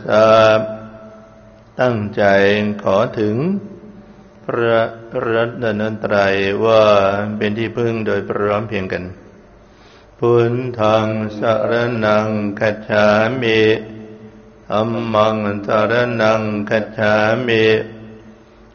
ตั้งใจขอถึงพระรัตนตรัยว่าเป็นที่พึ่งโดยพร้อมเพรียงกันพุทธังสรณังคัจฉามิธัมมังสรณังคัจฉามิ